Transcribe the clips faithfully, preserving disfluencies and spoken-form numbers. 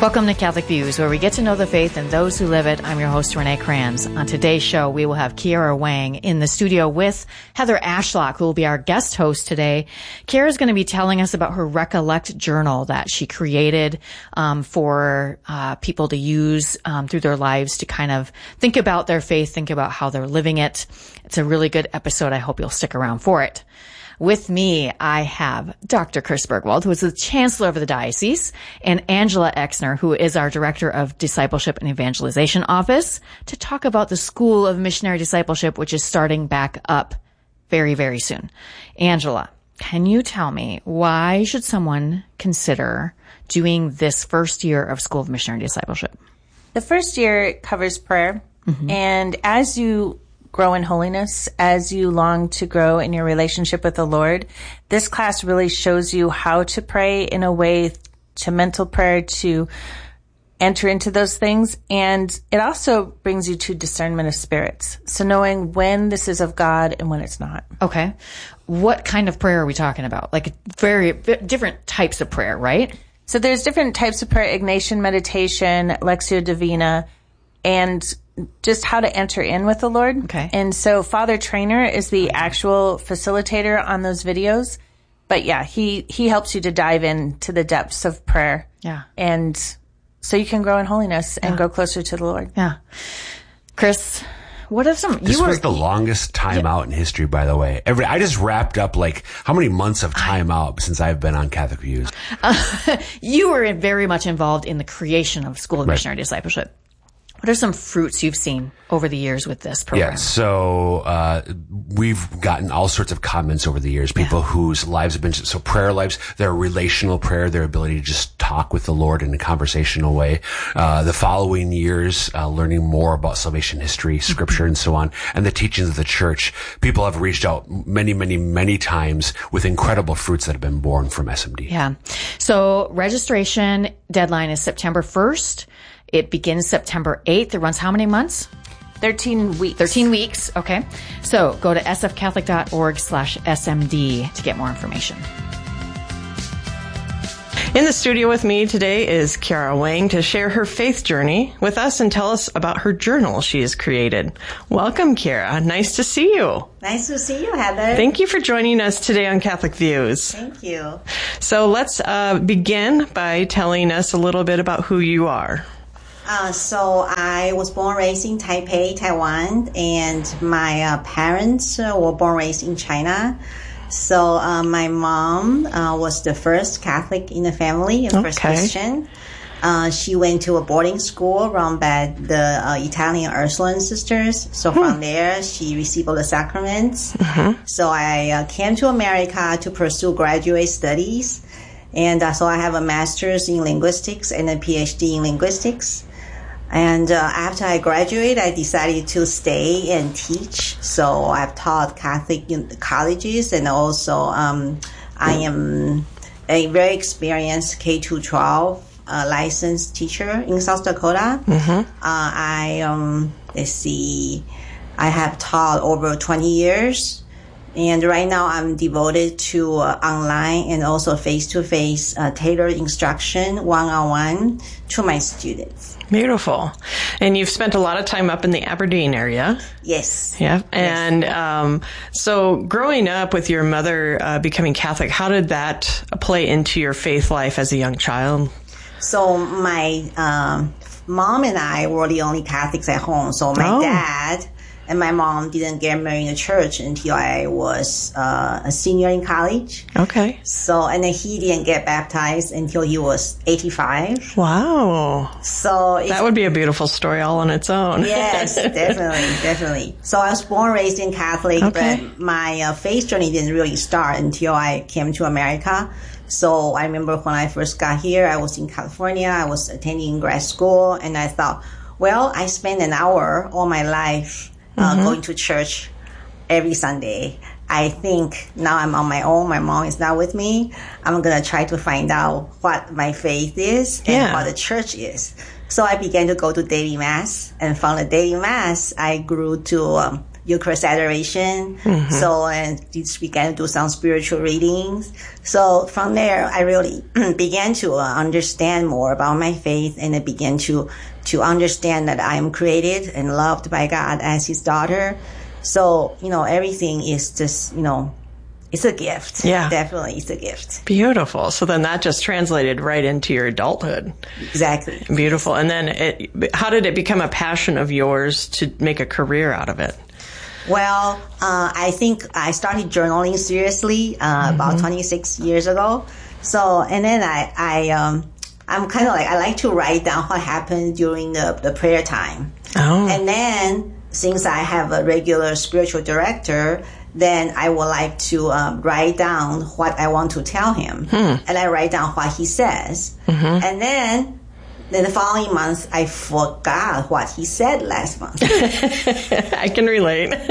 Welcome to Catholic Views, where we get to know the faith and those who live it. I'm your host, Renee Kranz. On today's show, we will have Kiara Wang in the studio with Heather Ashlock, who will be our guest host today. Kiara is going to be telling us about her Recollect journal that she created um, for uh, people to use um, through their lives to kind of think about their faith, think about how they're living it. It's a really good episode. I hope you'll stick around for it. With me, I have Doctor Chris Bergwald, who is the Chancellor of the Diocese, and Angela Exner, who is our Director of Discipleship and Evangelization Office, to talk about the School of Missionary Discipleship, which is starting back up very, very soon. Angela, can you tell me, why should someone consider doing this first year of School of Missionary Discipleship? The first year covers prayer, mm-hmm. and as you grow in holiness, as you long to grow in your relationship with the Lord, this class really shows you how to pray in a way to mental prayer, to enter into those things. And it also brings you to discernment of spirits. So knowing when this is of God and when it's not. Okay. What kind of prayer are we talking about? Like very different types of prayer, right? So there's different types of prayer: Ignatian meditation, Lectio Divina, and just how to enter in with the Lord. Okay. And so Father Trainer is the actual facilitator on those videos. But yeah, he, he helps you to dive into the depths of prayer. Yeah. And so you can grow in holiness and yeah. grow closer to the Lord. Yeah. Chris, what are some... This you were, was the longest time yeah. out in history, by the way. Every I just wrapped up, like, how many months of time out since I've been on Catholic Views? Uh, you were very much involved in the creation of School of right. Missionary Discipleship. What are some fruits you've seen over the years with this program? Yeah, so uh we've gotten all sorts of comments over the years. People yeah. whose lives have been, so prayer lives, their relational prayer, their ability to just talk with the Lord in a conversational way. Uh the following years, uh learning more about salvation history, scripture, mm-hmm. and so on, and the teachings of the church. People have reached out many, many, many times with incredible fruits that have been born from S M D. Yeah. So registration deadline is September first. It begins September eighth. It runs how many months? thirteen weeks. thirteen weeks. Okay. So go to sfcatholic.org slash SMD to get more information. In the studio with me today is Kiara Wang to share her faith journey with us and tell us about her journal she has created. Welcome, Kiara. Nice to see you. Nice to see you, Heather. Thank you for joining us today on Catholic Views. Thank you. So let's uh, begin by telling us a little bit about who you are. Uh, so I was born raised in Taipei, Taiwan, and my uh, parents uh, were born raised in China. So uh, my mom uh, was the first Catholic in the family, the first okay. Christian. Uh, she went to a boarding school run by the uh, Italian Ursuline sisters. So hmm. from there, she received all the sacraments. Mm-hmm. So I uh, came to America to pursue graduate studies. And uh, so I have a master's in linguistics and a PhD in linguistics. And uh, after I graduated, I decided to stay and teach. So I've taught Catholic colleges, and also um, I am a very experienced K through twelve uh, licensed teacher in South Dakota. Mm-hmm. Uh, I um, let's see, I have taught over twenty years. And right now I'm devoted to uh, online and also face-to-face uh, tailored instruction, one-on-one, to my students. Beautiful. And you've spent a lot of time up in the Aberdeen area. Yes. Yeah. And yes. Um, so growing up with your mother uh, becoming Catholic, how did that play into your faith life as a young child? So my um, mom and I were the only Catholics at home. So my oh. dad and my mom didn't get married in the church until I was uh, a senior in college. Okay. So, and then he didn't get baptized until he was eighty-five. Wow. So that would be a beautiful story all on its own. Yes, definitely, definitely. So I was born, raised in Catholic, okay. but my uh, faith journey didn't really start until I came to America. So I remember when I first got here, I was in California, I was attending grad school, and I thought, well, I spent an hour all my life Uh, mm-hmm. going to church every Sunday. I think now I'm on my own. My mom is not with me. I'm going to try to find out what my faith is and yeah. what the church is. So I began to go to daily mass, and from the daily mass, I grew to um, Eucharist adoration. Mm-hmm. So, and just began to do some spiritual readings. So from there, I really began to uh, understand more about my faith, and I began to, to understand that I am created and loved by God as his daughter. So, you know, everything is just, you know, it's a gift. Yeah. Definitely, it's a gift. Beautiful. So then that just translated right into your adulthood. Exactly. Beautiful. And then it, how did it become a passion of yours to make a career out of it? Well, uh, I think I started journaling seriously uh, mm-hmm. about twenty-six years ago. So, and then I, I, um, I'm kind of like, I like to write down what happened during the, the prayer time. Oh. And then, since I have a regular spiritual director, then I would like to um, write down what I want to tell him. Hmm. And I write down what he says. Mm-hmm. And then, then the following month, I forgot what he said last month. I can relate. So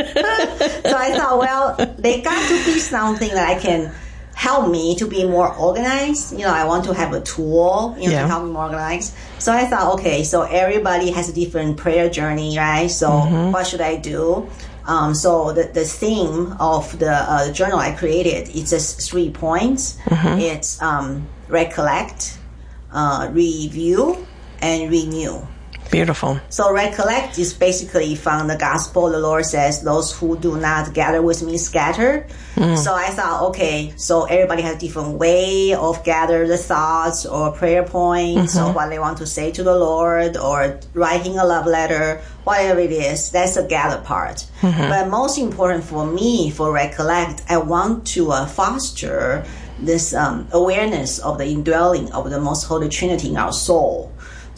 I thought, well, they got to be something that I can help me to be more organized. You know, I want to have a tool, you know, yeah. to help me more organized. So I thought, okay, so everybody has a different prayer journey, right? So mm-hmm. what should I do? Um, so the, the theme of the uh, journal I created, it's just three points. Mm-hmm. It's um, recollect, uh, review, and renew. Beautiful. So recollect is basically from the gospel. The Lord says, those who do not gather with me scatter. Mm. So I thought, okay, so everybody has a different way of gather the thoughts or prayer points mm-hmm. or what they want to say to the Lord or writing a love letter, whatever it is. That's the gather part. Mm-hmm. But most important for me, for recollect, I want to uh, foster this um, awareness of the indwelling of the Most Holy Trinity in our soul.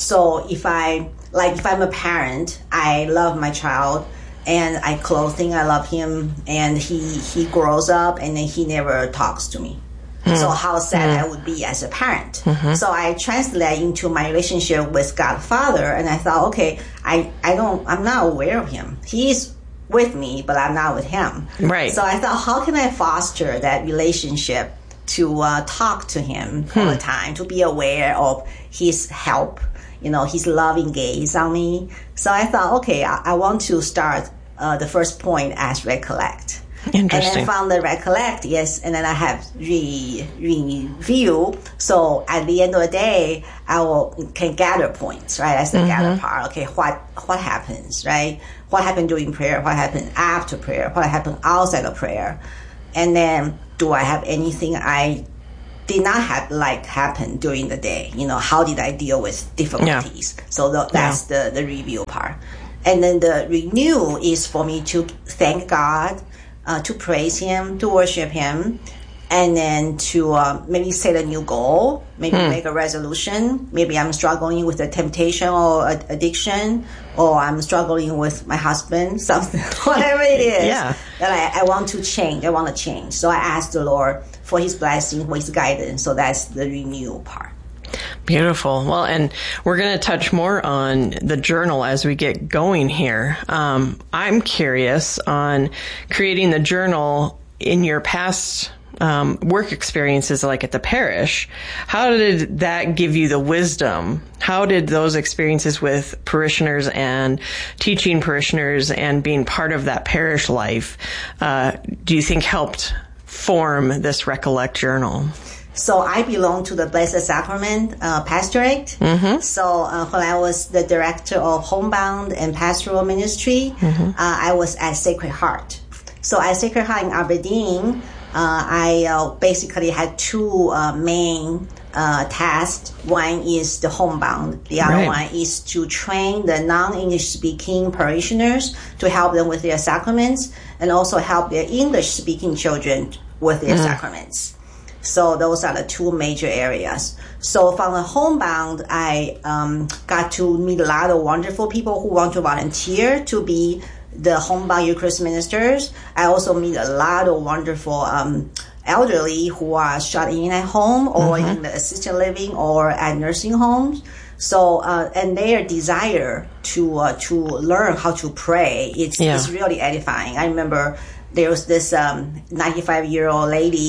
So if I, like if I'm a parent, I love my child and I clothe him, I love him, and he, he grows up and then he never talks to me. Mm. So how sad mm. I would be as a parent. Mm-hmm. So I translate into my relationship with God Father, and I thought, okay, I, I don't, I'm not aware of him. He's with me, but I'm not with him. Right. So I thought, how can I foster that relationship to uh, talk to him hmm. all the time, to be aware of his help, you know, his loving gaze on me. So I thought, okay, I, I want to start uh, the first point as recollect. Interesting. And then from the recollect, yes, and then I have re, review. So at the end of the day, I will can gather points, right? That's the mm-hmm. gather part. Okay, what what happens, right? What happened during prayer? What happened after prayer? What happened outside of prayer? And then, do I have anything I did not have like happen during the day? You know, how did I deal with difficulties? Yeah. So the, that's yeah. the, the review part. And then the renew is for me to thank God, uh, to praise him, to worship him, and then to uh, maybe set a new goal, maybe hmm. make a resolution. Maybe I'm struggling with a temptation or a addiction, or I'm struggling with my husband, something, whatever it is yeah. that I, I want to change. I want to change. So I ask the Lord for his blessing, for his guidance. So that's the renewal part. Beautiful. Well, and we're going to touch more on the journal as we get going here. Um, I'm curious on creating the journal in your past um, work experiences, like at the parish. How did that give you the wisdom? How did those experiences with parishioners and teaching parishioners and being part of that parish life, uh, do you think helped form this Recollect journal? So I belong to the Blessed Sacrament uh, pastorate. Mm-hmm. So uh, when I was the director of Homebound and Pastoral Ministry, mm-hmm. uh, I was at Sacred Heart. So at Sacred Heart in Aberdeen, uh, I uh, basically had two uh, main uh, tasks. One is the homebound. The other right. one is to train the non-English speaking parishioners to help them with their sacraments and also help their English speaking children with their mm-hmm. sacraments. So those are the two major areas. So from the homebound, I um, got to meet a lot of wonderful people who want to volunteer to be the homebound Eucharist ministers. I also meet a lot of wonderful um, elderly who are shut in at home or mm-hmm. in the assisted living or at nursing homes. So uh, and their desire to uh, to learn how to pray, it's, yeah. it's really edifying. I remember there was this um, ninety-five-year-old lady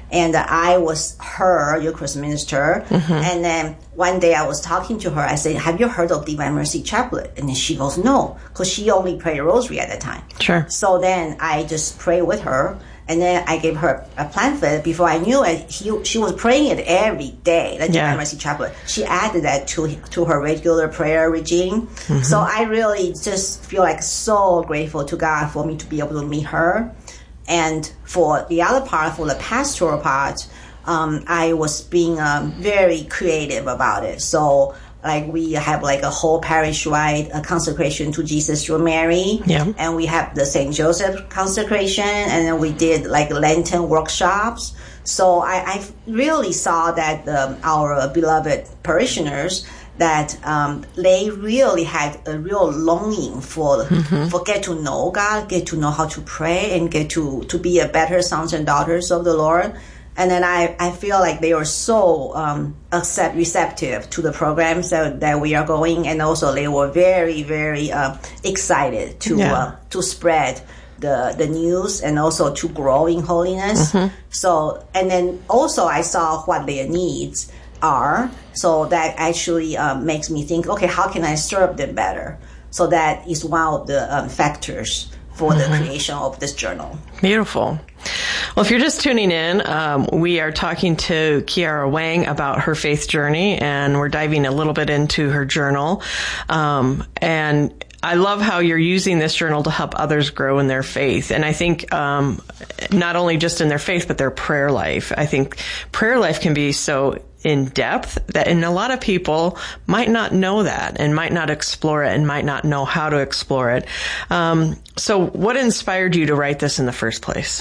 And I was her Eucharist minister. Mm-hmm. And then one day I was talking to her. I said, have you heard of Divine Mercy Chaplet? And then she goes, no, because she only prayed rosary at the time. Sure. So then I just prayed with her. And then I gave her a pamphlet. Before I knew it, he, she was praying it every day, the Divine yeah. Mercy Chaplet. She added that to to her regular prayer regime. Mm-hmm. So I really just feel like so grateful to God for me to be able to meet her. And for the other part, for the pastoral part, um, I was being um, very creative about it. So like we have like a whole parish-wide uh, consecration to Jesus through Mary. Yeah. And we have the Saint Joseph consecration. And then we did like Lenten workshops. So I, I really saw that um, our beloved parishioners, that um, they really had a real longing for mm-hmm. for get to know God, get to know how to pray, and get to, to be a better sons and daughters of the Lord. And then I, I feel like they were so um, accept receptive to the programs that, that we are going, and also they were very very uh, excited to yeah. uh, to spread the the news and also to grow in holiness. Mm-hmm. So and then also I saw what their needs are. So that actually um, makes me think, okay, how can I serve them better? So that is one of the um, factors for mm-hmm. the creation of this journal. Beautiful. Well, if you're just tuning in, um, we are talking to Kiara Wang about her faith journey, and we're diving a little bit into her journal. Um, and I love how you're using this journal to help others grow in their faith. And I think um, not only just in their faith, but their prayer life. I think prayer life can be so in depth that, and a lot of people might not know that and might not explore it and might not know how to explore it. Um, so what inspired you to write this in the first place?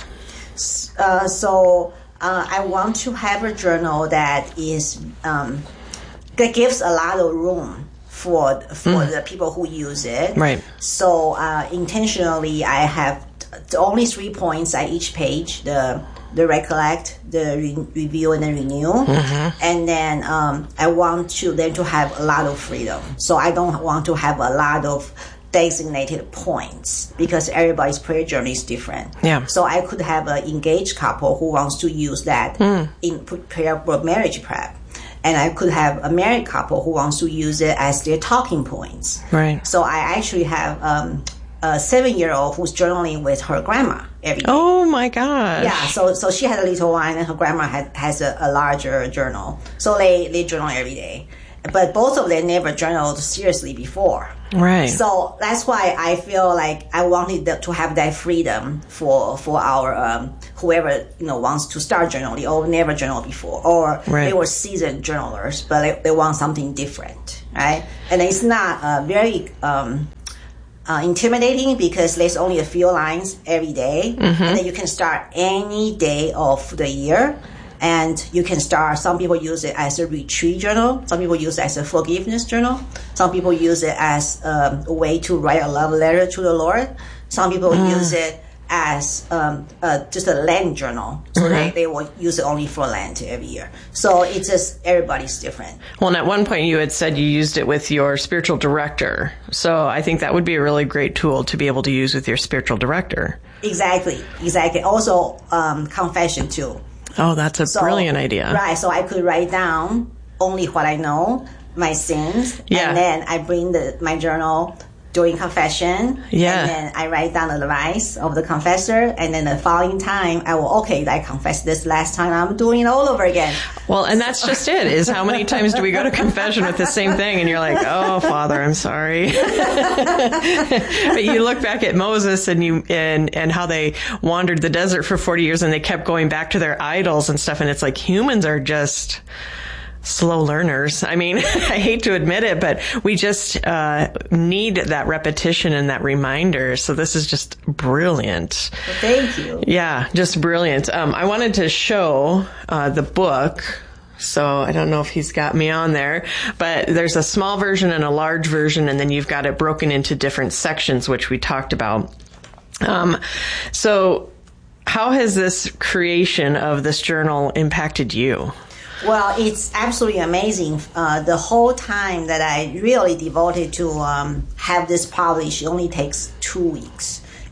Uh, so uh, I want to have a journal that is um, that gives a lot of room for for mm. the people who use it. Right. So uh, intentionally, I have t- only three points at each page: the the recollect, the re- review, and the renew. Mm-hmm. And then um, I want to them to have a lot of freedom. So I don't want to have a lot of designated points because everybody's prayer journey is different. Yeah. So I could have an engaged couple who wants to use that mm. in prayer for marriage prep. And I could have a married couple who wants to use it as their talking points. Right. So I actually have um, a seven-year-old who's journaling with her grandma every day. Oh, my gosh. Yeah, so so she had a little one, and her grandma had, has a, a larger journal. So they, they journal every day. But both of them never journaled seriously before. Right. So that's why I feel like I wanted to have that freedom for for our um, whoever you know wants to start journaling or never journaled before, or right. they were seasoned journalers, but they, they want something different, right? And it's not uh, very um, uh, intimidating because there's only a few lines every day, mm-hmm. and then you can start any day of the year. And you can start, some people use it as a retreat journal. Some people use it as a forgiveness journal. Some people use it as um, a way to write a love letter to the Lord. Some people mm. use it as um, uh, just a Lent journal. So mm-hmm. they, they will use it only for Lent every year. So it's just, everybody's different. Well, and at one point you had said you used it with your spiritual director. So I think that would be a really great tool to be able to use with your spiritual director. Exactly, exactly. Also, um, confession too. Oh, that's a so, brilliant idea. Right, so I could write down only what I know, my sins, yeah. and then I bring the my journal during confession, yeah. and then I write down the advice of the confessor, and then the following time I will, okay, I confess this last time, I'm doing it all over again. Well, and that's just it, is how many times do we go to confession with the same thing, and you're like, oh, Father, I'm sorry. But you look back at Moses and you and, and how they wandered the desert for forty years, and they kept going back to their idols and stuff, and it's like humans are just slow learners. I mean, I hate to admit it, but we just uh, need that repetition and that reminder. So this is just brilliant. Well, thank you. Yeah, just brilliant. Um, I wanted to show uh, the book. So I don't know if he's got me on there, but there's a small version and a large version, and then you've got it broken into different sections, which we talked about. Um, so how has this creation of this journal impacted you? Well, it's absolutely amazing. Uh, the whole time that I really devoted to um, have this published, it only takes two weeks.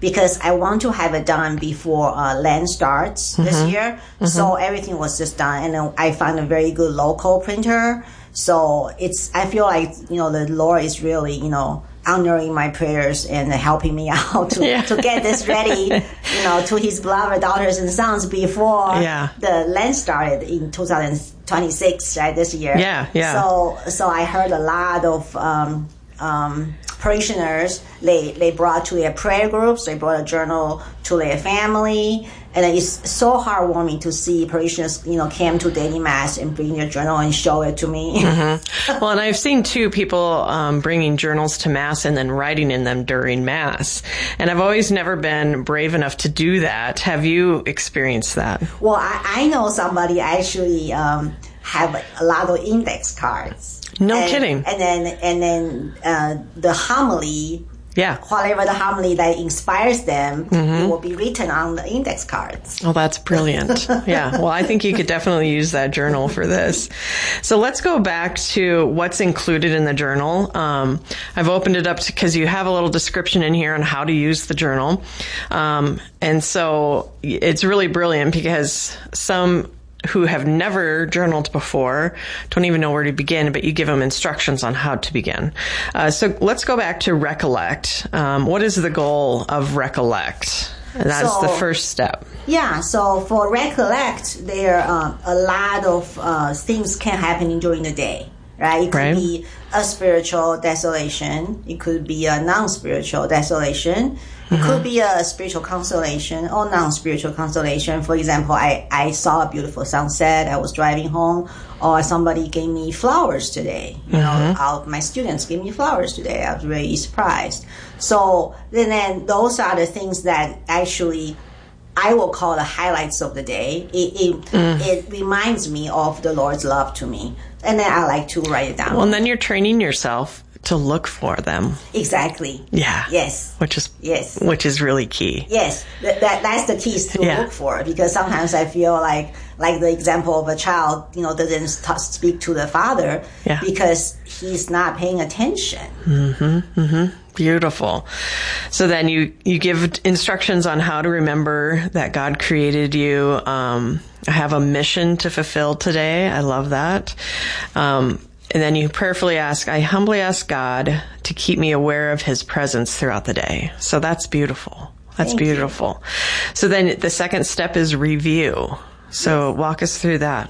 because I want to have it done before uh, Lent starts mm-hmm. this year. Mm-hmm. So everything was just done. And then I found a very good local printer. So it's, I feel like, you know, the Lord is really, you know, honoring my prayers and helping me out to, yeah. to get this ready, you know, to his beloved daughters and sons before yeah. the Lent started in two thousand twenty-six, right, this year. Yeah, yeah. So, so I heard a lot of, um, um, parishioners, they, they brought to their prayer groups, they brought a journal to their family, and it's so heartwarming to see parishioners, you know, came to daily mass and bring their journal and show it to me. Mm-hmm. Well, and I've seen too people um, bringing journals to mass and then writing in them during mass, and I've always never been brave enough to do that. Have you experienced that? Well, I, I know somebody actually um, have a lot of index cards. No and, kidding. And then, and then uh, the homily, yeah, whatever the homily that inspires them, mm-hmm. it will be written on the index cards. Oh, that's brilliant. Yeah. Well, I think you could definitely use that journal for this. So let's go back to what's included in the journal. Um, I've opened it up because you have a little description in here on how to use the journal. Um, and so it's really brilliant because some who have never journaled before don't even know where to begin, but you give them instructions on how to begin. Uh, so let's go back to recollect. Um, what is the goal of recollect? And that's so, the first step. Yeah, so for recollect, there are a lot of uh, things can happen during the day, right? It could right. be a spiritual desolation. It could be a non-spiritual desolation. It mm-hmm. could be a spiritual consolation or non-spiritual consolation. For example, I, I saw a beautiful sunset. I was driving home, or somebody gave me flowers today. You mm-hmm. know, all my students gave me flowers today. I was really surprised. So then, then those are the things that actually I will call the highlights of the day. It it, mm. it reminds me of the Lord's love to me. And then I like to write it down. Well, and then you're training yourself to look for them. Exactly. Yeah. Yes. Which is yes. Which is really key. Yes. That, that that's the key is to yeah. look for, because sometimes I feel like like the example of a child, you know, doesn't t- speak to the father yeah. because he's not paying attention. Mm-hmm. Mm-hmm. Beautiful. So then you, you give instructions on how to remember that God created you. Um, I have a mission to fulfill today. I love that. Um, and then you prayerfully ask, I humbly ask God to keep me aware of his presence throughout the day. So that's beautiful. That's Thank beautiful. You. So then the second step is review. So yes. walk us through that.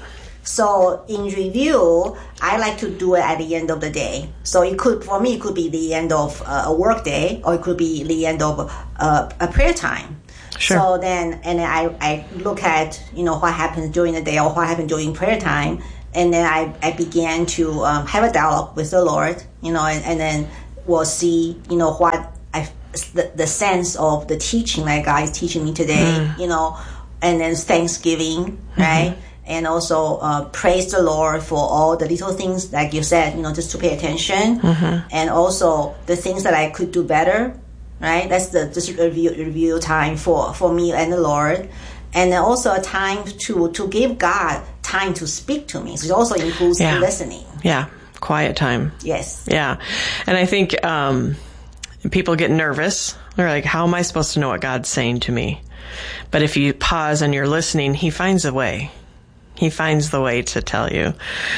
So in review, I like to do it at the end of the day. So it could, for me, it could be the end of uh, a work day, or it could be the end of uh, a prayer time. Sure. So then, and then I, I look at, you know, what happens during the day or what happened during prayer time. And then I, I began to um, have a dialogue with the Lord, you know, and, and then we'll see, you know, what I, the, the sense of the teaching that God is teaching me today, mm. you know, and then Thanksgiving, right? Mm-hmm. And also uh, praise the Lord for all the little things, like you said, you know, just to pay attention. Mm-hmm. And also the things that I could do better, right? That's the just review, review time for, for me and the Lord. And then also a time to, to give God time to speak to me. So it also includes yeah. listening. Yeah, quiet time. Yes. Yeah. And I think um, people get nervous. They're like, how am I supposed to know what God's saying to me? But if you pause and you're listening, he finds a way. He finds the way to tell you.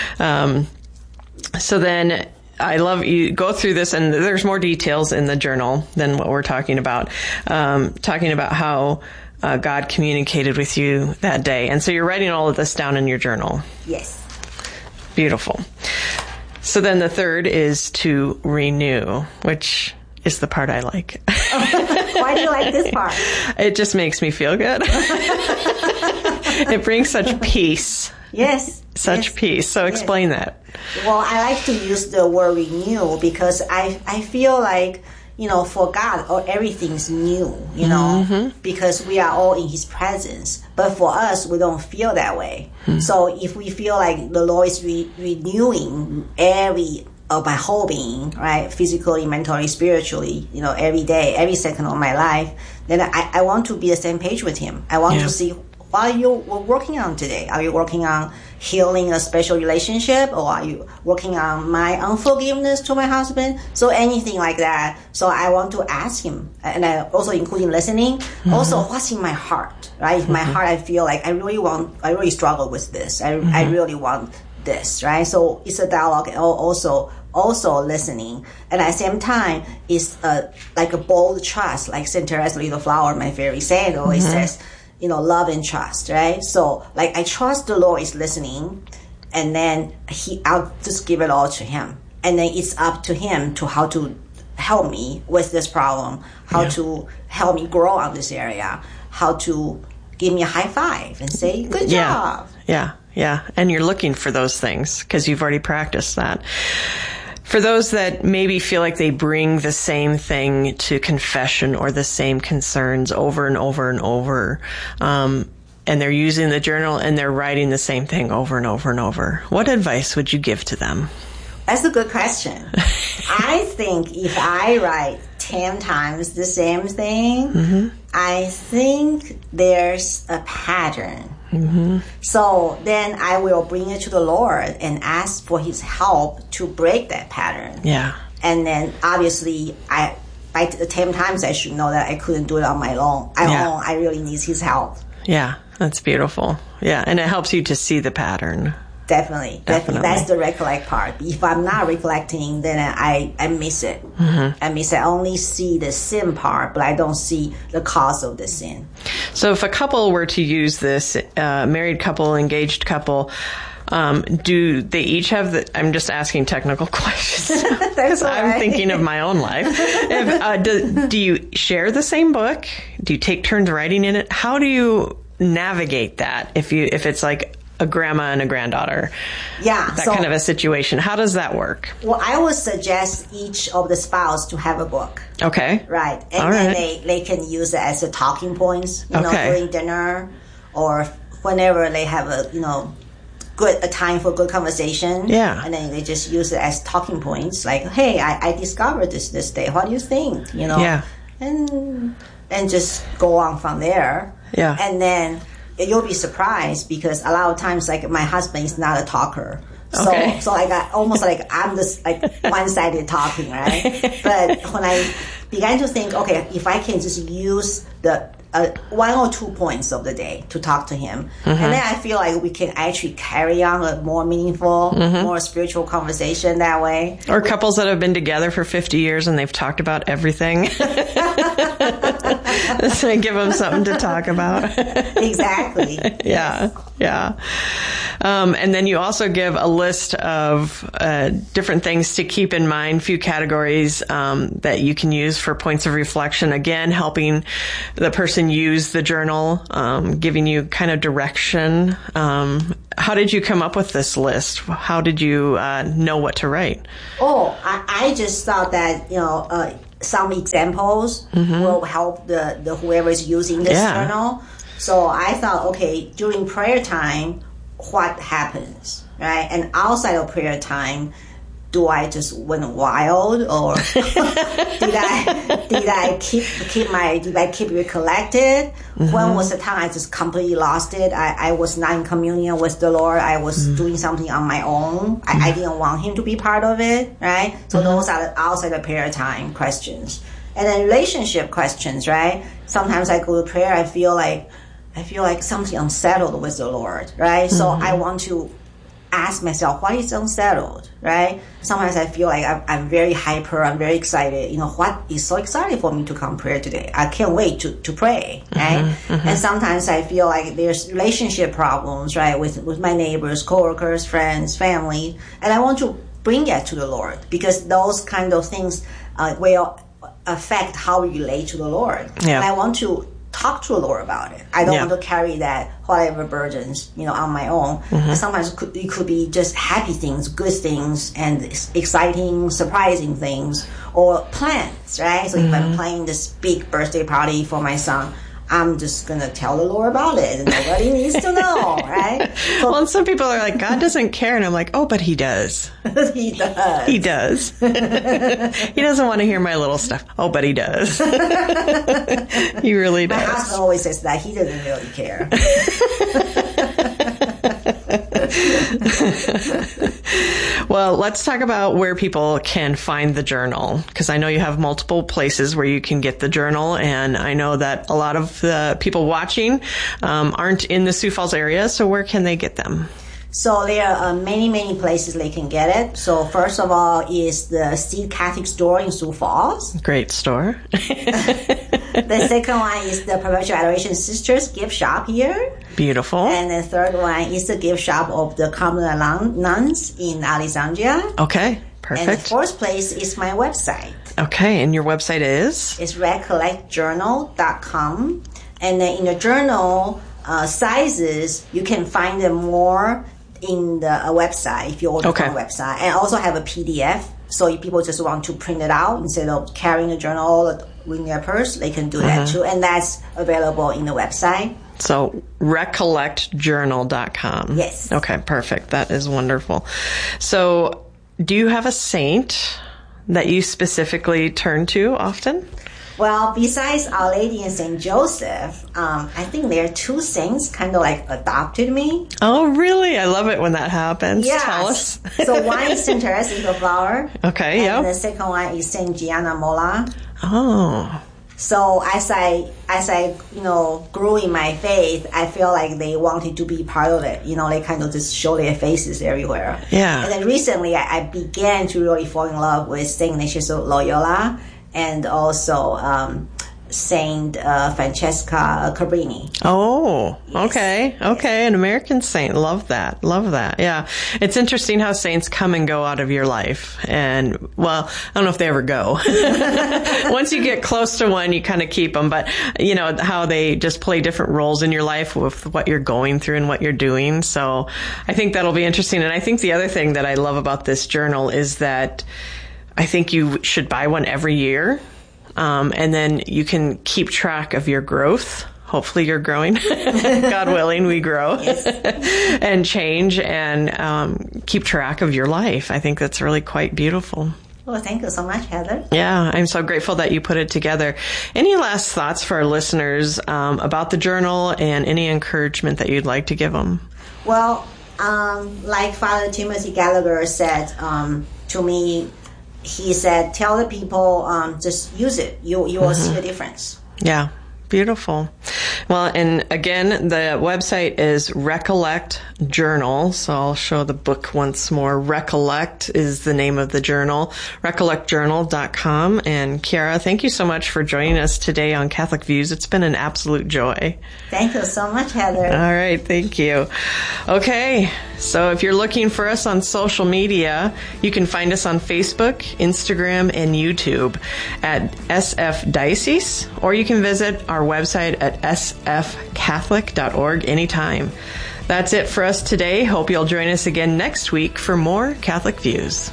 Um, so then I love you go through this, and there's more details in the journal than what we're talking about. Um, talking about how uh, God communicated with you that day. And so you're writing all of this down in your journal. Yes. Beautiful. So then the third is to renew, which is the part I like. Why do you like this part? It just makes me feel good. It brings such peace. Yes. Such yes, peace. So explain yes. that. Well, I like to use the word renew because I, I feel like, you know, for God, or everything's new, you know, mm-hmm. because we are all in his presence. But for us, we don't feel that way. Mm-hmm. So if we feel like the Lord is re- renewing every of my whole being, right, physically, mentally, spiritually, you know, every day, every second of my life, then I, I want to be the same page with him. I want yeah. to see what are you working on today? Are you working on healing a special relationship, or are you working on my unforgiveness to my husband? So anything like that. So I want to ask him, and I also including listening. Mm-hmm. Also, what's in my heart, right? Mm-hmm. In my heart, I feel like I really want, I really struggle with this. I, mm-hmm. I really want this, right? So it's a dialogue, and also also listening, and at the same time, it's a, like a bold trust, like Saint Teresa Little Flower, my favorite saint, always mm-hmm. says, you know, love and trust, right? So, like, I trust the Lord is listening, and then he, I'll just give it all to him. And then it's up to him to how to help me with this problem, how yeah. to help me grow on this area, how to give me a high five and say, good yeah. job. Yeah, yeah. And you're looking for those things because you've already practiced that. For those that maybe feel like they bring the same thing to confession or the same concerns over and over and over, um, and they're using the journal and they're writing the same thing over and over and over, what advice would you give to them? That's a good question. I think if I write ten times the same thing, mm-hmm. I think there's a pattern. Mm-hmm. So then I will bring it to the Lord and ask for his help to break that pattern. Yeah. And then obviously I by the ten times I should know that I couldn't do it on my own. I yeah. own, I really need his help. Yeah, that's beautiful. Yeah, and it helps you to see the pattern. Definitely. Definitely. That's the recollect part. If I'm not recollecting, then I, I miss it. Mm-hmm. I miss it. I only see the sin part, but I don't see the cause of the sin. So if a couple were to use this, uh, married couple, engaged couple, um, do they each have the, I'm just asking technical questions because I'm right. thinking of my own life. If, uh, do, do you share the same book? Do you take turns writing in it? How do you navigate that if you, if it's like a grandma and a granddaughter. Yeah. That so, kind of a situation. How does that work? Well, I would suggest each of the spouse to have a book. Okay. Right. And All then right. they, they can use it as a talking points, you okay. know, during dinner or whenever they have a, you know, good a time for good conversation. Yeah. And then they just use it as talking points. Like, hey, I, I discovered this this day. What do you think? You know? Yeah. And and just go on from there. Yeah. And then you'll be surprised because a lot of times, like, my husband is not a talker. So, okay. so like, I, almost like I'm just like one-sided talking, right? But when I began to think, okay, if I can just use the uh, one or two points of the day to talk to him, mm-hmm. and then I feel like we can actually carry on a more meaningful, mm-hmm. more spiritual conversation that way. Or couples that have been together for fifty years and they've talked about everything. So give them something to talk about. Exactly. Yeah. Yeah. Um, and then you also give a list of uh, different things to keep in mind, few categories um, that you can use for points of reflection. Again, helping the person use the journal, um, giving you kind of direction. Um, how did you come up with this list? How did you uh, know what to write? Oh, I, I just thought that, you know, uh, some examples mm-hmm. will help the, the whoever is using this yeah. journal. So I thought, okay, during prayer time, what happens, right? And outside of prayer time, do I just went wild, or did I did I keep keep my did I keep recollected? Mm-hmm. When was the time I just completely lost it? I, I was not in communion with the Lord. I was mm-hmm. doing something on my own. I, mm-hmm. I didn't want Him to be part of it, right? So mm-hmm. those are the outside of prayer time questions. And then relationship questions, right? Sometimes I go to prayer, I feel like I feel like something unsettled with the Lord, right? Mm-hmm. So I want to ask myself, why is unsettled, right? Sometimes I feel like I'm, I'm very hyper, I'm very excited. You know, what is so exciting for me to come prayer today? I can't wait to, to pray, right? Mm-hmm, mm-hmm. And sometimes I feel like there's relationship problems, right, with, with my neighbors, coworkers, friends, family, and I want to bring that to the Lord because those kind of things uh, will affect how we relate to the Lord. Yeah. And I want to talk to the Lord about it. I don't yeah. want to carry that whatever burdens, you know, on my own. Mm-hmm. And sometimes it could, it could be just happy things, good things, and exciting, surprising things, or plans, right? So mm-hmm. if I'm planning this big birthday party for my son, I'm just going to tell the Lord about it. And nobody needs to know, right? So, well, and some people are like, God doesn't care. And I'm like, oh, but he does. he does. He does. He doesn't want to hear my little stuff. Oh, but he does. He really does. My husband always says that he doesn't really care. Well, let's talk about where people can find the journal, because I know you have multiple places where you can get the journal, and I know that a lot of the people watching um, aren't in the Sioux Falls area, so where can they get them? So there are uh, many, many places they can get it. So first of all is the Seed Catholic store in Sioux Falls. Great store. The second one is the Perpetual Adoration Sisters gift shop here. Beautiful. And the third one is the gift shop of the Carmelite Nuns in Alexandria. Okay, perfect. And the fourth place is my website. Okay, and your website is? It's recollect journal dot com. And then in the journal uh, sizes, you can find them more in the uh, website if you order okay. from the website. And also have a P D F. So if people just want to print it out instead of carrying the journal in their purse, they can do uh-huh. that too. And that's available in the website. So recollect journal dot com. Yes. Okay, perfect. That is wonderful. So do you have a saint that you specifically turn to often? Well, besides Our Lady and Saint Joseph, um, I think there are two saints kind of like adopted me. Oh, really? I love it when that happens. Yes. Tell us. So one is Saint Teresa of the Flower. Okay, yeah. And the second one is Saint Gianna Molla. Oh. So as I, as I, you know, grew in my faith, I feel like they wanted to be part of it. You know, they kind of just show their faces everywhere. Yeah. And then recently I, I began to really fall in love with Saint Ignatius of Loyola. And also um, Saint uh, Francesca Cabrini. Oh, Yes. okay. Okay. Yes. An American saint. Love that. Love that. Yeah. It's interesting how saints come and go out of your life. And, well, I don't know if they ever go. Once you get close to one, you kind of keep them. But, you know, how they just play different roles in your life with what you're going through and what you're doing. So I think that'll be interesting. And I think the other thing that I love about this journal is that I think you should buy one every year, um, and then you can keep track of your growth. Hopefully you're growing. God willing, we grow. Yes. And change and um, keep track of your life. I think that's really quite beautiful. Well, thank you so much, Heather. Yeah, I'm so grateful that you put it together. Any last thoughts for our listeners um, about the journal and any encouragement that you'd like to give them? Well, um, like Father Timothy Gallagher said um, to me, he said, tell the people, um, just use it. You you will mm-hmm. see the difference. Yeah, beautiful. Well, and again, the website is Recollect Journal. So I'll show the book once more. Recollect is the name of the journal, recollect journal dot com. And Kiara, thank you so much for joining us today on Catholic Views. It's been an absolute joy. Thank you so much, Heather. All right, thank you. Okay, so if you're looking for us on social media, you can find us on Facebook, Instagram, and YouTube at S F Diocese, or you can visit our website at s f catholic dot org anytime. That's it for us today. Hope you'll join us again next week for more Catholic Views.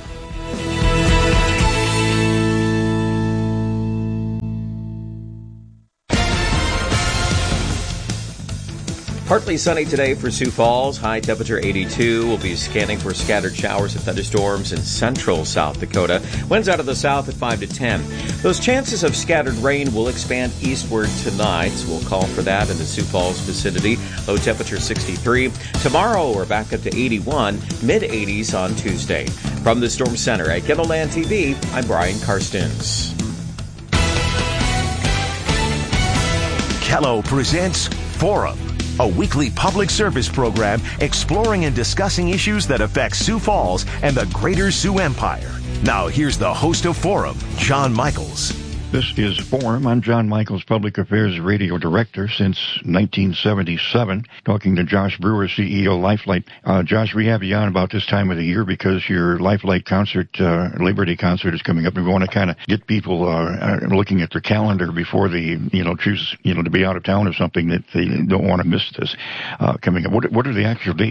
Partly sunny today for Sioux Falls. High temperature eighty-two. We'll be scanning for scattered showers and thunderstorms in central South Dakota. Winds out of the south at five to ten. Those chances of scattered rain will expand eastward tonight. So we'll call for that in the Sioux Falls vicinity. Low temperature sixty-three. Tomorrow we're back up to eighty-one. mid eighties on Tuesday. From the Storm Center at Kendallland T V, I'm Brian Karstens. Kello presents Forum, a weekly public service program exploring and discussing issues that affect Sioux Falls and the greater Sioux Empire. Now here's the host of Forum, John Michaels. This is Forum. I'm John Michaels, Public Affairs Radio Director since nineteen seventy-seven, talking to Josh Brewer, C E O Lifelight. Uh, Josh, we have you on about this time of the year because your Lifelight concert, uh, Liberty concert is coming up, and we want to kind of get people uh, looking at their calendar before they, you know, choose, you know, to be out of town or something that they don't want to miss this uh, coming up. What, what are the actual dates?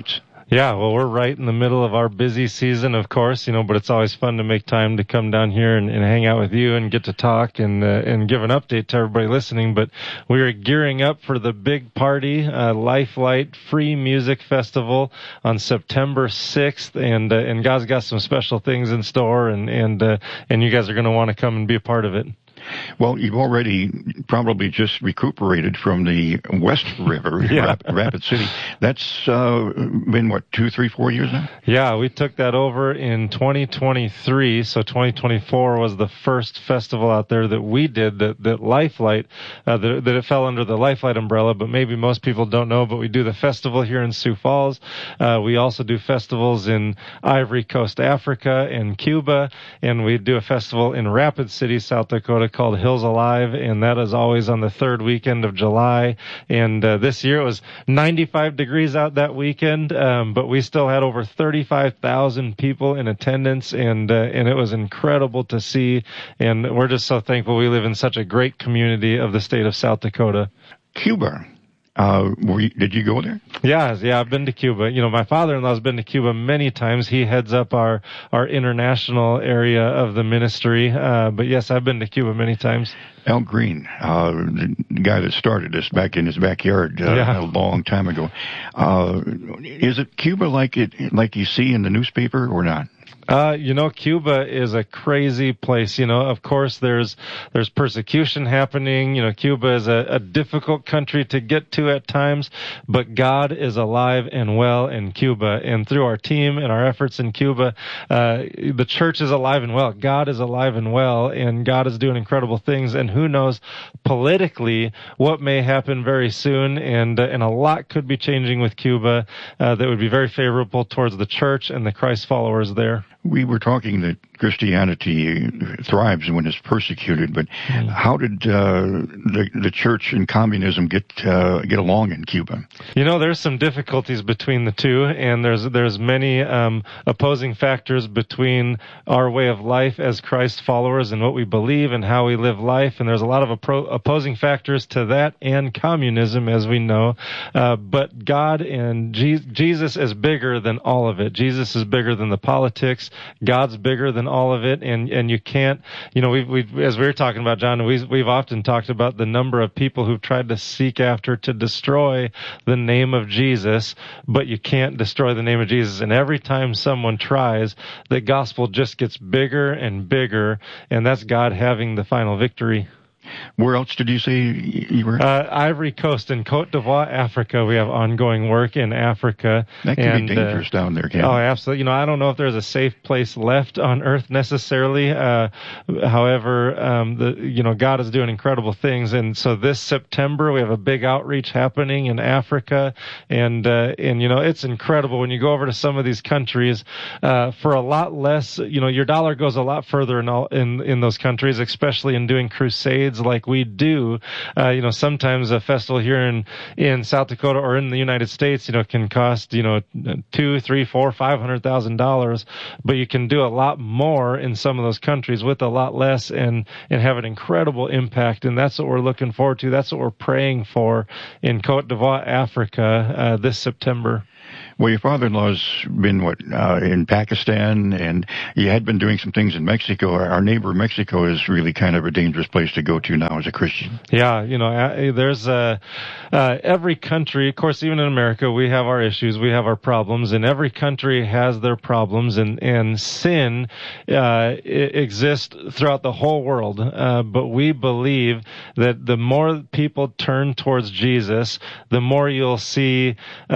Yeah, well, we're right in the middle of our busy season, of course, you know, but it's always fun to make time to come down here and, and hang out with you and get to talk and uh, and give an update to everybody listening. But we are gearing up for the big party, uh, Lifelight Free Music Festival on September sixth, and uh, and God's got some special things in store, and and uh, and you guys are going to want to come and be a part of it. Well, you've already probably just recuperated from the West River, yeah. Rap- Rapid City. That's uh, been, what, two, three, four years now? Yeah, we took that over in twenty twenty-three, so twenty twenty-four was the first festival out there that we did, that, that Lifelight, uh, that, that it fell under the Lifelight umbrella, but maybe most people don't know, but we do the festival here in Sioux Falls. Uh, we also do festivals in Ivory Coast, Africa, and Cuba, and we do a festival in Rapid City, South Dakota, called Hills Alive, and that is always on the third weekend of July. And uh, this year it was ninety-five degrees out that weekend, um, but we still had over thirty-five thousand people in attendance, and uh, and it was incredible to see. And we're just so thankful we live in such a great community of the state of South Dakota. Cuba. Uh, were you, did you go there? Yeah, yeah, I've been to Cuba. You know, my father-in-law's been to Cuba many times. He heads up our, our international area of the ministry. Uh, but yes, I've been to Cuba many times. Al Green, uh, the guy that started this back in his backyard uh, yeah. a long time ago. Uh, is it Cuba like it, like you see in the newspaper or not? Uh, you know, Cuba is a crazy place. You know, of course, there's there's persecution happening. You know, Cuba is a, a difficult country to get to at times, but God is alive and well in Cuba. And through our team and our efforts in Cuba, uh, the church is alive and well. God is alive and well, and God is doing incredible things. And who knows politically what may happen very soon. And, uh, and a lot could be changing with Cuba uh, that would be very favorable towards the church and the Christ followers there. We were talking that Christianity thrives when it's persecuted, but mm. how did uh, the the church and communism get uh, get along in Cuba? You know, there's some difficulties between the two, and there's there's many um, opposing factors between our way of life as Christ followers and what we believe and how we live life, and there's a lot of appro- opposing factors to that and communism, as we know. Uh, but God and Je- Jesus is bigger than all of it. Jesus is bigger than the politics. God's bigger than all of it, and and you can't, you know, we've, we've as we were talking about, John, we've, we've often talked about the number of people who've tried to seek after to destroy the name of Jesus, but you can't destroy the name of Jesus. And every time someone tries, the gospel just gets bigger and bigger, and that's God having the final victory. Where else did you say you were? Uh, Ivory Coast and Côte d'Ivoire, Africa. We have ongoing work in Africa. That can and, be dangerous uh, down there, Ken. Oh, absolutely. You know, I don't know if there's a safe place left on earth necessarily. Uh, however, um, the, you know, God is doing incredible things. And so this September, we have a big outreach happening in Africa. And, uh, and, you know, it's incredible when you go over to some of these countries, uh, for a lot less, you know, your dollar goes a lot further in all, in, in those countries, especially in doing crusades like we do. Uh, you know, sometimes a festival here in, in South Dakota or in the United States, you know, can cost, you know, two, three, four, five hundred thousand dollars, but you can do a lot more in some of those countries with a lot less and, and have an incredible impact. And that's what we're looking forward to. That's what we're praying for in Côte d'Ivoire, Africa, uh, this September. Well, your father-in-law's been, what, uh, in Pakistan, and he had been doing some things in Mexico. Our neighbor Mexico is really kind of a dangerous place to go to now as a Christian. Yeah, you know, there's uh, uh, every country, of course, even in America, we have our issues, we have our problems, and every country has their problems, and, and sin uh, exists throughout the whole world. Uh, but we believe that the more people turn towards Jesus, the more you'll see uh,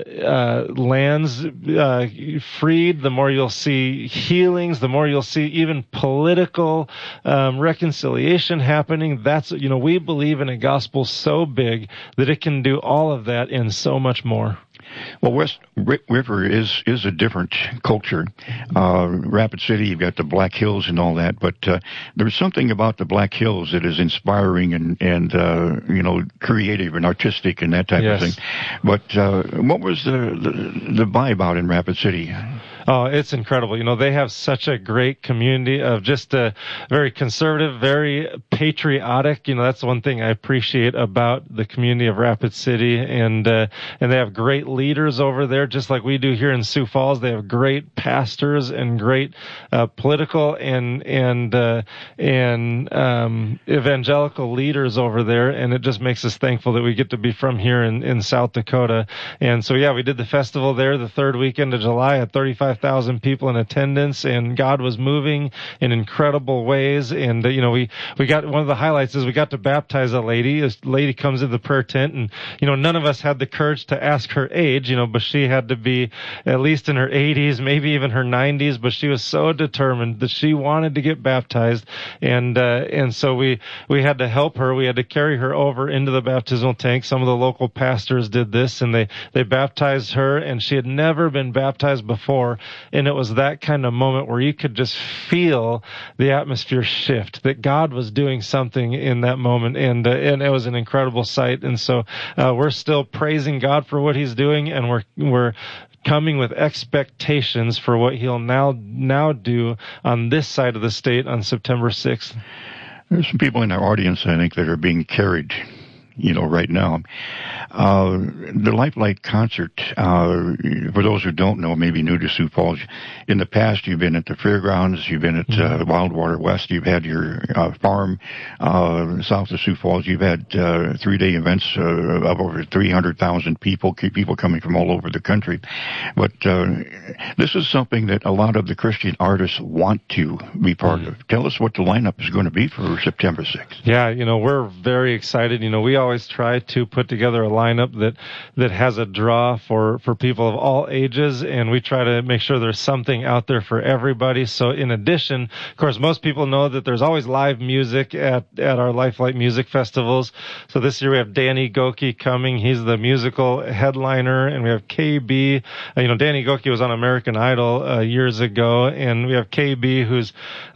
uh, lands uh, freed, the more you'll see healings, the more you'll see even political um, reconciliation happening. That's, you know, we believe in a gospel so big that it can do all of that and so much more. Well, West River is is a different culture. Uh, Rapid City, you've got the Black Hills and all that, but uh, there's something about the Black Hills that is inspiring and, and uh, you know, creative and artistic and that type yes. of thing. But uh, what was the, the, the vibe out in Rapid City? Oh, it's incredible. You know, they have such a great community of just a very conservative, very patriotic. You know, that's one thing I appreciate about the community of Rapid City. And, uh, and they have great leaders over there, just like we do here in Sioux Falls. They have great pastors and great, uh, political and, and, uh, and, um, evangelical leaders over there. And it just makes us thankful that we get to be from here in, in South Dakota. And so, yeah, we did the festival there the third weekend of July at thirty-five thousand people in attendance, and God was moving in incredible ways. And, uh, you know, we, we got, one of the highlights is we got to baptize a lady. This lady comes into the prayer tent, and, you know, none of us had the courage to ask her age, you know, but she had to be at least in her eighties, maybe even her nineties, but she was so determined that she wanted to get baptized. And, uh, and so we, we had to help her. We had to carry her over into the baptismal tank. Some of the local pastors did this, and they, they baptized her, and she had never been baptized before. And it was that kind of moment where you could just feel the atmosphere shift, that God was doing something in that moment. And, uh, and it was an incredible sight. And so, uh, we're still praising God for what he's doing, and we're, we're, coming with expectations for what he'll now, now do on this side of the state on September sixth. There's some people in our audience, I think, that are being carried, you know, right now. Uh, the Lifelight concert, uh, for those who don't know, maybe new to Sioux Falls, in the past you've been at the fairgrounds, you've been at uh, Wildwater West, you've had your uh, farm uh, south of Sioux Falls, you've had uh, three-day events uh, of over three hundred thousand people, people coming from all over the country. But uh, this is something that a lot of the Christian artists want to be part mm. of. Tell us what the lineup is going to be for September sixth. Yeah, you know, we're very excited. You know, we always try to put together a lineup that that has a draw for for people of all ages, and we try to make sure there's something out there for everybody. So in addition, of course, most people know that there's always live music at at our Lifelight music festivals. So this year we have Danny Gokey coming. He's the musical headliner, and we have K B. Uh, you know, Danny Gokey was on American Idol uh, years ago, and we have K B, who's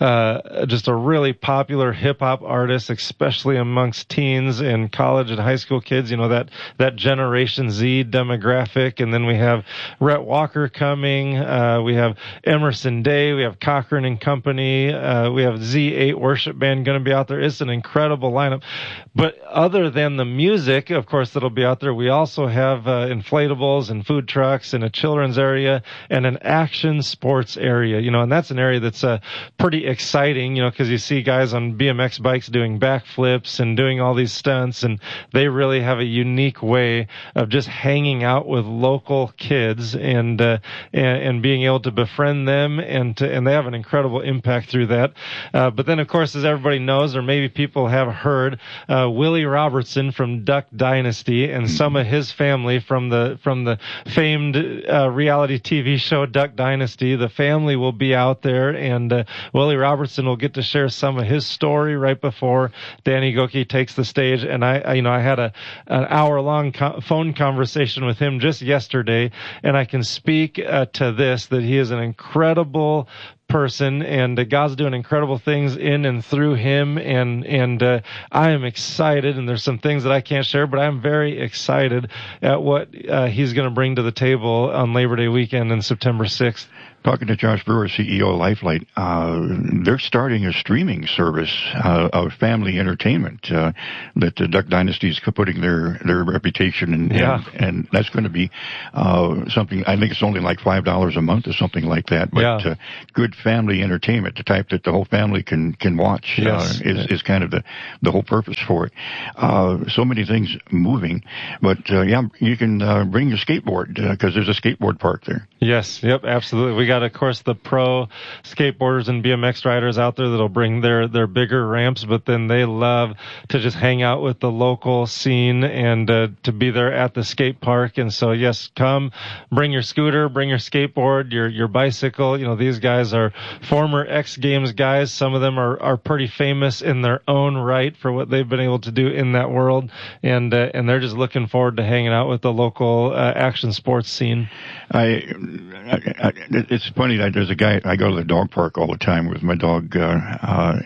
uh just a really popular hip hop artist, especially amongst teens and college and high school kids, you know, that, that Generation Z demographic. And then we have Rhett Walker coming. Uh, we have Emerson Day. We have Cochran and Company. Uh, we have Z eight Worship Band going to be out there. It's an incredible lineup. But other than the music, of course, that'll be out there, we also have uh, inflatables and food trucks and a children's area and an action sports area, you know, and that's an area that's uh, pretty exciting, you know, because you see guys on B M X bikes doing backflips and doing all these stunts, and they really have a unique way of just hanging out with local kids and uh, and, and being able to befriend them, and to, and they have an incredible impact through that. Uh, but then, of course, as everybody knows, or maybe people have heard, uh, Willie Robertson from Duck Dynasty and some of his family from the from the famed uh, reality T V show Duck Dynasty. The family will be out there, and uh, Willie Robertson will get to share some of his story right before Danny Gokey takes the stage. And I, I you know, I had a an hour long co- phone conversation with him just yesterday, and I can speak uh, to this, that he is an incredible person, and uh, God's doing incredible things in and through him, and and uh, I am excited, and there's some things that I can't share, but I'm very excited at what uh, he's going to bring to the table on Labor Day weekend and September sixth. Talking to Josh Brewer, C E O of Lifelight, uh, they're starting a streaming service uh, of family entertainment uh, that the Duck Dynasty is putting their, their reputation in, yeah. and, and that's going to be uh, something, I think it's only like five dollars a month or something like that, but yeah. uh, good family entertainment, the type that the whole family can, can watch, yes. uh, is, is kind of the, the whole purpose for it. Uh, so many things moving, but uh, yeah, you can uh, bring your skateboard because uh, there's a skateboard park there. Yes, yep, absolutely. We got, of course, the pro skateboarders and B M X riders out there that'll bring their, their bigger ramps, but then they love to just hang out with the local scene and uh, to be there at the skate park. And so, yes, come, bring your scooter, bring your skateboard, your your bicycle. You know, these guys are former X Games guys. Some of them are, are pretty famous in their own right for what they've been able to do in that world, and uh, and they're just looking forward to hanging out with the local uh, action sports scene. I, I, I it's funny that there's a guy, I go to the dog park all the time with my dog, uh, uh,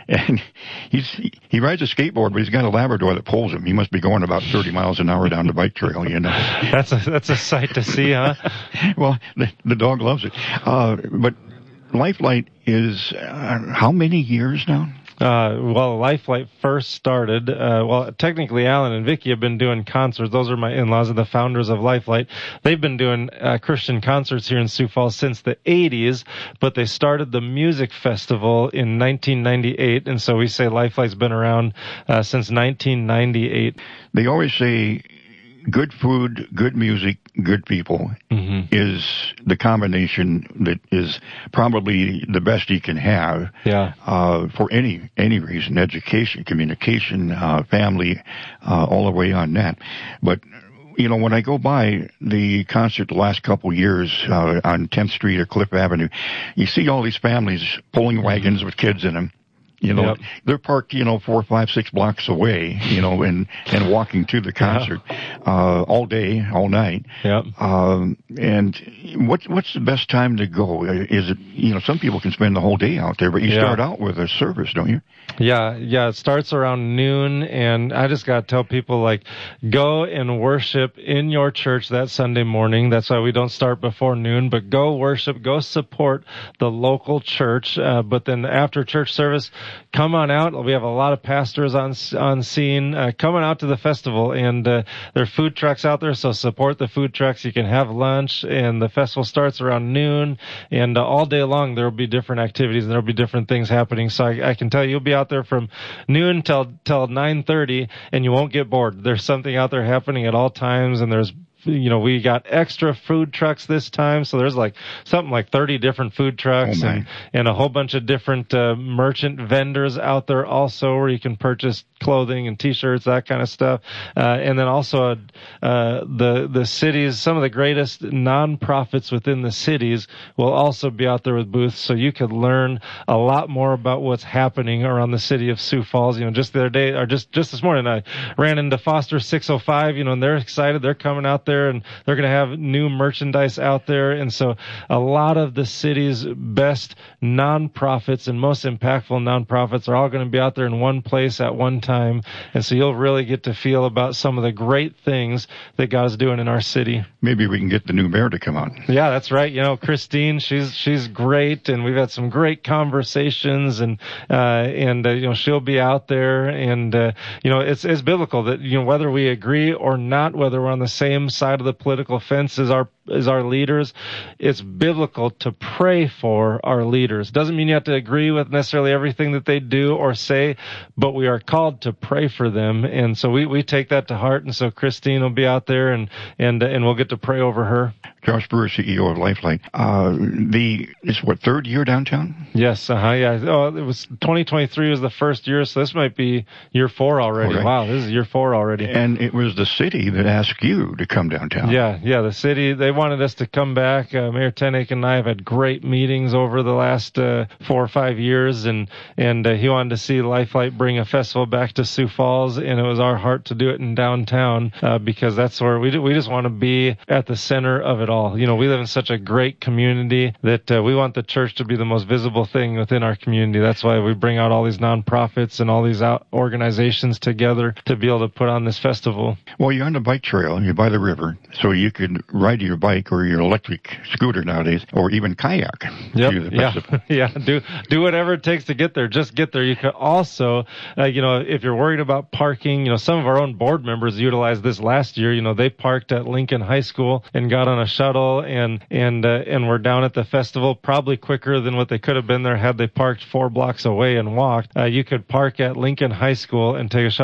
And he's he rides a skateboard, but he's got a Labrador that pulls him. He must be going about thirty miles an hour down the bike trail, you know. That's a that's a sight to see, huh? Well, the, the dog loves it. Uh, but Lifelight is uh, how many years now? Uh, well, Lifelight first started, uh, well, technically Alan and Vicky have been doing concerts. Those are my in-laws and the founders of Lifelight. They've been doing uh, Christian concerts here in Sioux Falls since the eighties, but they started the music festival in nineteen ninety-eight, and so we say Lifelight's been around uh, since nineteen ninety-eight. They always say good food, good music, good people mm-hmm. is the combination that is probably the best you can have. Yeah. Uh, for any any reason, education, communication, uh, family, uh, all the way on that. But you know, when I go by the concert the last couple of years uh, on tenth Street or Cliff Avenue, you see all these families pulling wagons with kids in them. You know, yep. They're parked, you know, four, five, six blocks away, you know, and, and walking to the concert, yeah. uh, all day, all night. Yep. Um, and what, what's the best time to go? Is it, you know, some people can spend the whole day out there, but you yeah. start out with a service, don't you? Yeah. Yeah. It starts around noon, and I just got to tell people, like, go and worship in your church that Sunday morning. That's why we don't start before noon, but go worship, go support the local church. Uh, but then after church service, come on out. We have a lot of pastors on on scene uh, coming out to the festival, and uh, there are food trucks out there, so support the food trucks. You can have lunch, and the festival starts around noon, and uh, all day long there will be different activities, and there will be different things happening. So I, I can tell you, you'll be out there from noon till till nine thirty, and you won't get bored. There's something out there happening at all times, and there's you know, we got extra food trucks this time, so there's like something like thirty different food trucks oh, and, and a whole bunch of different uh, merchant vendors out there also, where you can purchase clothing and T-shirts, that kind of stuff. Uh, and then also uh, the the cities, some of the greatest nonprofits within the cities will also be out there with booths, so you could learn a lot more about what's happening around the city of Sioux Falls. You know, just the other day, or just just this morning, I ran into Foster six oh five, you know, and they're excited. They're coming out there, and they're going to have new merchandise out there. And so a lot of the city's best nonprofits and most impactful nonprofits are all going to be out there in one place at one time. And so you'll really get to feel about some of the great things that God is doing in our city. Maybe we can get the new mayor to come out. Yeah, that's right. You know, Christine, she's she's great, and we've had some great conversations, and uh, and uh, you know, she'll be out there, and uh, you know, it's it's biblical that, you know, whether we agree or not, whether we're on the same side of the political fence as our as our leaders, it's biblical to pray for our leaders. Doesn't mean you have to agree with necessarily everything that they do or say, but we are called to pray for them. And so we, we take that to heart. And so Christine will be out there, and and and we'll get to pray over her. Josh Brewer, C E O of Lifelight. Uh, the it's what, third year downtown? Yes, uh-huh, yeah. Oh, it was twenty twenty-three was the first year, so this might be year four already. Okay. Wow, this is year four already. And it was the city that asked you to come downtown. Yeah, yeah. The city, they wanted us to come back. Uh, Mayor Tenake and I have had great meetings over the last uh, four or five years, and and uh, he wanted to see Lifelight bring a festival back to Sioux Falls, and it was our heart to do it in downtown uh, because that's where we do, we just want to be at the center of it all. You know, we live in such a great community that uh, we want the church to be the most visible thing within our community. That's why we bring out all these nonprofits and all these out organizations together to be able to put on this festival. Well, you're on the bike trail, you're by the river, so you could ride your bike or your electric scooter nowadays, or even kayak. Yep. To the yeah. yeah. Do do whatever it takes to get there. Just get there. You could also, uh, you know, if you're worried about parking, you know, some of our own board members utilized this last year. You know, they parked at Lincoln High School and got on a shuttle and and uh, and were down at the festival probably quicker than what they could have been there had they parked four blocks away and walked. Uh, you could park at Lincoln High School and take a shuttle